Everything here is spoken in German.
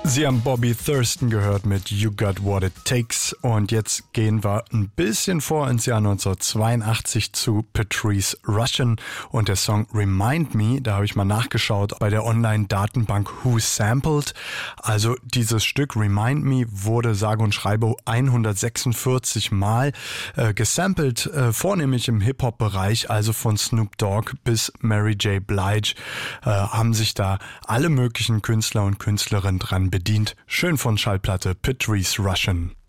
Sie haben Bobby Thurston gehört mit You Got What It Takes und jetzt gehen wir ein bisschen vor ins Jahr 1982 zu Patrice Rushen und der Song Remind Me, da habe ich mal nachgeschaut bei der Online-Datenbank Who Sampled. Also dieses Stück Remind Me wurde sage und schreibe 146 Mal gesampelt, vornehmlich im Hip-Hop-Bereich, also von Snoop Dogg bis Mary J. Blige, haben sich da alle möglichen Künstler und Künstlerinnen dran bedient. Schön von Schallplatte Patrice Rushen.